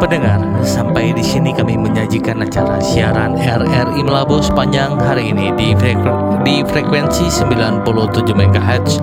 Pendengar, sampai di sini kami menyajikan acara siaran RRI Malabo sepanjang hari ini di frekuensi 97 MHz